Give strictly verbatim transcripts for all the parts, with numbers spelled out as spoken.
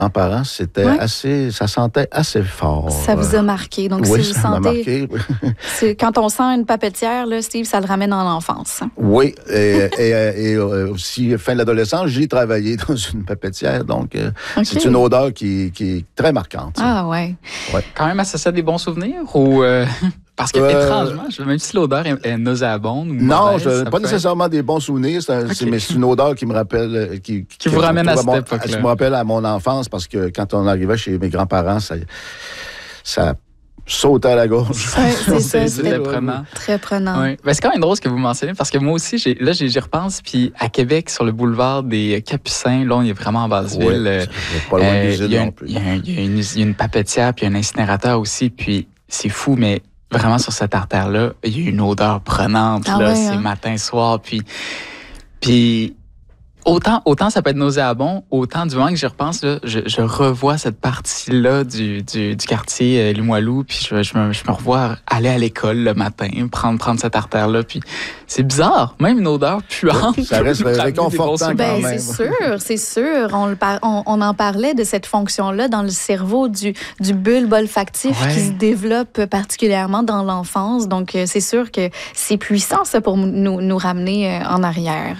parents, c'était ouais. assez, ça sentait assez fort. Ça vous a marqué. Donc, oui, si vous ça sentez, m'a marqué. c'est, quand on sent une papetière, là, Steve, ça le ramène en enfance. Oui, et, et, et aussi, fin de l'adolescence, j'ai travaillé dans une papetière, donc euh, okay. c'est une odeur qui, qui est très marquante. Ah, ouais. ouais. Quand même associé à des bons souvenirs ou... Euh... Parce que, euh, étrangement, même si l'odeur est, est nauséabonde ou non, mauvaise, je, pas nécessairement être... des bons souvenirs, c'est, okay. c'est, mais c'est une odeur qui me rappelle... Qui, qui, qui vous ramène à cette mon, époque-là. Qui me rappelle à mon enfance, parce que quand on arrivait chez mes grands-parents, ça, ça sautait à la gorge. Ouais, c'est ça, c'est très prenant. Très prenant. Oui. Ben, c'est quand même drôle ce que vous mentionnez, parce que moi aussi, j'ai, là, j'y repense, puis à Québec, sur le boulevard des Capucins, là, on est vraiment en Basse-Ville. Oui, euh, pas loin euh, de l'usine non plus. Il y, y, y, y a une papetière, puis un incinérateur aussi, puis c'est fou, mais... Vraiment, sur cette artère-là, il y a une odeur prenante, ah là, ouais, c'est hein? matin, soir, puis... Puis, autant, autant ça peut être nauséabond, autant du moment que j'y repense, là, je, je revois cette partie-là du, du, du quartier euh, Limoilou, puis je, je, me, je me revois aller à l'école le matin, prendre, prendre cette artère-là, puis c'est bizarre, même une odeur puante. Ça reste réconfortant quand ben, même. C'est sûr, c'est sûr. On, le par, on, on en parlait de cette fonction-là dans le cerveau du, du bulbe olfactif ouais. qui se développe particulièrement dans l'enfance. Donc, c'est sûr que c'est puissant, ça, pour nous, nous ramener en arrière.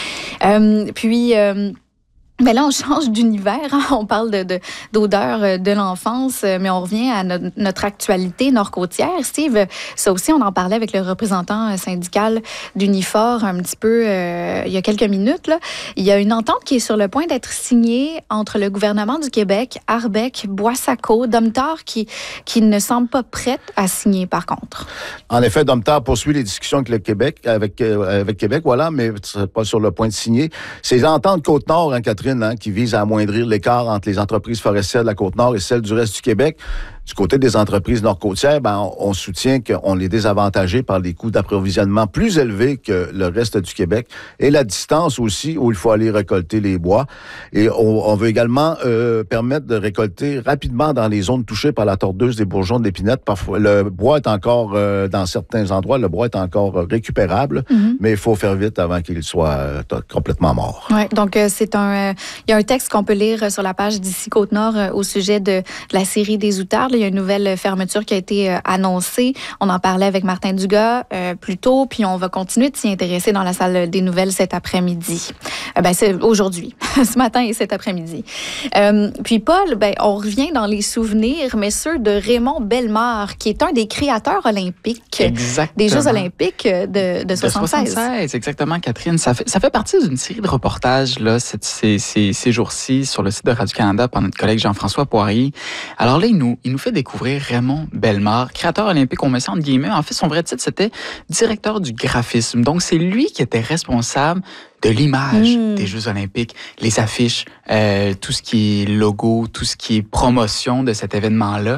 Euh, puis... Euh, Mais là, on change d'univers. Hein? On parle de, de, d'odeur de l'enfance, mais on revient à notre, notre actualité nord-côtière. Steve, ça aussi, on en parlait avec le représentant syndical d'Unifor un petit peu euh, il y a quelques minutes. Là. Il y a une entente qui est sur le point d'être signée entre le gouvernement du Québec, Arbec, Boissaco, Domtar, qui, qui ne semble pas prête à signer, par contre. En effet, Domtar poursuit les discussions avec le Québec, avec, euh, avec Québec, voilà, mais pas sur le point de signer. Ces ententes Côte-Nord, hein, Catherine, Hein, qui vise à amoindrir l'écart entre les entreprises forestières de la Côte-Nord et celles du reste du Québec. Du côté des entreprises nord-côtières, ben, on, on soutient qu'on est désavantagé par des coûts d'approvisionnement plus élevés que le reste du Québec et la distance aussi où il faut aller récolter les bois. Et on, on veut également euh, permettre de récolter rapidement dans les zones touchées par la tordeuse des bourgeons de l'épinette. Parfois, le bois est encore, euh, dans certains endroits, le bois est encore euh, récupérable, mm-hmm. mais il faut faire vite avant qu'il soit euh, complètement mort. Oui, donc euh, c'est un... Euh, il y a un texte qu'on peut lire sur la page d'ici Côte-Nord euh, au sujet de, de la série des outardes. Il y a une nouvelle fermeture qui a été euh, annoncée. On en parlait avec Martin Dugas euh, plus tôt, puis on va continuer de s'y intéresser dans la salle des nouvelles cet après-midi. Euh, ben, c'est aujourd'hui, ce matin et cet après-midi. Euh, puis Paul, ben, on revient dans les souvenirs, mais ceux de Raymond Bellemare, qui est un des créateurs olympiques exactement. des Jeux olympiques de, de soixante-seize. De soixante-seize, exactement, Catherine. Ça fait, ça fait partie d'une série de reportages là, ces, ces, ces, ces jours-ci sur le site de Radio-Canada par notre collègue Jean-François Poirier. Alors là, il nous, il nous fait découvrir Raymond Bellemare, créateur olympique, on met ça entre guillemets. En fait, son vrai titre, c'était directeur du graphisme. Donc, c'est lui qui était responsable de l'image mmh. des Jeux olympiques, les affiches, euh, tout ce qui est logo, tout ce qui est promotion de cet événement-là.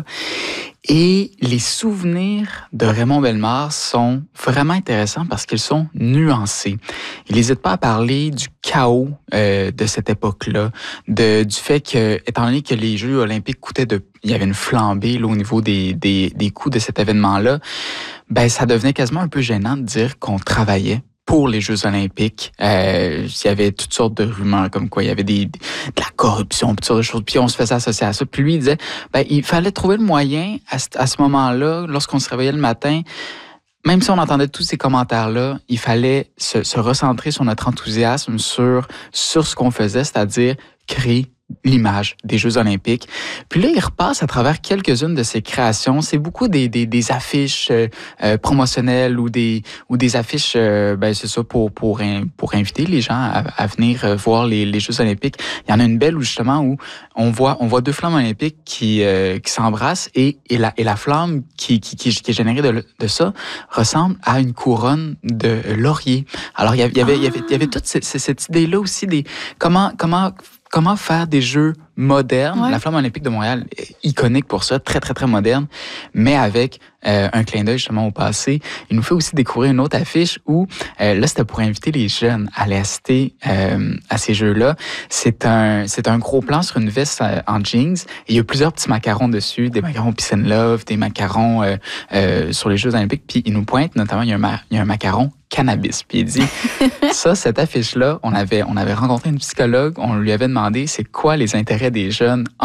Et les souvenirs de Raymond Bellemare sont vraiment intéressants parce qu'ils sont nuancés. Il n'hésite pas à parler du chaos euh, de cette époque-là, de, du fait que, étant donné que les Jeux olympiques coûtaient de... Il y avait une flambée là, au niveau des, des, des coûts de cet événement-là, ben ça devenait quasiment un peu gênant de dire qu'on travaillait pour les Jeux olympiques. Euh, il y avait toutes sortes de rumeurs comme quoi il y avait des, de la corruption, toutes sortes de choses. Puis on se faisait associer à ça. Puis lui, il disait, ben, il fallait trouver le moyen à, à ce moment-là, lorsqu'on se réveillait le matin, même si on entendait tous ces commentaires-là, il fallait se, se recentrer sur notre enthousiasme, sur, sur ce qu'on faisait, c'est-à-dire créer l'image des Jeux olympiques. Puis là, il repasse à travers quelques-unes de ses créations. C'est beaucoup des, des, des affiches euh, promotionnelles ou des, ou des affiches, euh, ben c'est ça, pour, pour, pour inviter les gens à, à venir voir les, les Jeux olympiques. Il y en a une belle où, justement, où on voit, on voit deux flammes olympiques qui, euh, qui s'embrassent et, et, la, et la flamme qui, qui, qui, qui est générée de, de ça ressemble à une couronne de laurier. Alors, il y avait, il y avait, ah. il y avait, il y avait toute cette, cette idée-là aussi des comment, comment Comment faire des jeux modernes. Ouais. La Flamme olympique de Montréal est iconique pour ça, très, très, très moderne, mais avec euh, un clin d'œil justement au passé. Il nous fait aussi découvrir une autre affiche où, euh, là, c'était pour inviter les jeunes à aller assister euh, à ces jeux-là. C'est un, c'est un gros plan sur une veste euh, en jeans. Et il y a plusieurs petits macarons dessus, des macarons Peace and Love, des macarons euh, euh, sur les Jeux olympiques. Puis il nous pointe, notamment, il y a un, ma- il y a un macaron cannabis. Puis il dit, ça, cette affiche-là, on avait, on avait rencontré une psychologue, on lui avait demandé c'est quoi les intérêts auprès des jeunes